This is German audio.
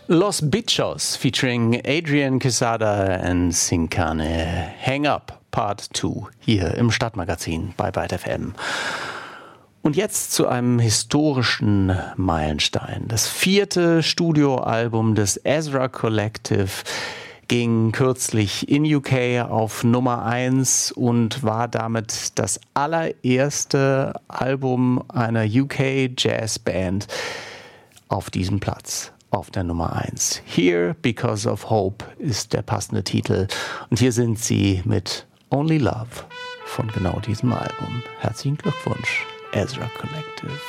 Los Bichos featuring Adrian Quesada and Sincane. Hang Up Part 2 hier im Stadtmagazin bei Byte FM. Und jetzt zu einem historischen Meilenstein. Das 4. Studioalbum des Ezra Collective ging kürzlich in UK auf Nummer 1 und war damit das allererste Album einer UK Jazzband auf diesem Platz. Auf der Nummer 1. Here Because of Hope ist der passende Titel. Und hier sind sie mit Only Love von genau diesem Album. Herzlichen Glückwunsch, Ezra Collective.